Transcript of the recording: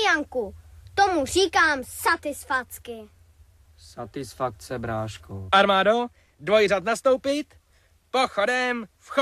Janku, tomu říkám satisfacky. Satisfakce, bráško. Armádo, dvojřad nastoupit, pochodem vchod.